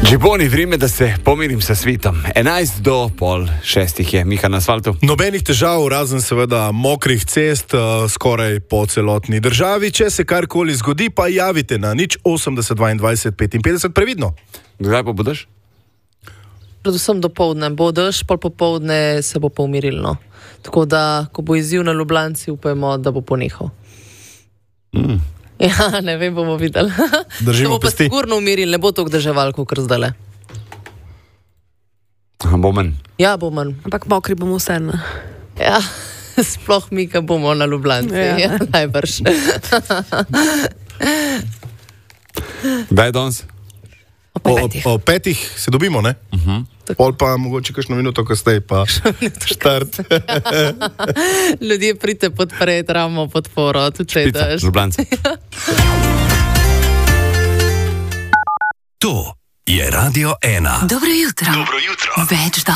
Džiboni, vreme, da se pomirim sa svitom. 11 do pol 6 je, Miha na asfaltu. Nobenih težav, razen seveda mokrih cest, skoraj po celotni državi. Če se karkoli zgodi, pa javite na 080 22 55, previdno. Kdaj pa bodoš? Predvsem dopoldne bo dež, pol popoldne se bo pa umirilno. Tako da, ko bo izziv na Ljubljanci, upajmo, da bo ponehal. Ja, ne vem, bomo videli. Držimo pesti. Se bo pa sigurno umiril, ne bo toliko deževal, kot zdajle. Bo manj. Ja, bo manj. Ampak mokri bomo vseeno. Ja, sploh mi, ki bomo na Ljubljanci. Ja, najbrž. Kdaj je danes? O 5 se dobimo, ne? Pol pa mogoče kakšno minuto kasneje pa štart. Ljudje pridite podpreti, ramo podporo, tudi če je dež. Ljubljanci. To je Radio 1. Dobro jutro. Dobro jutro. Več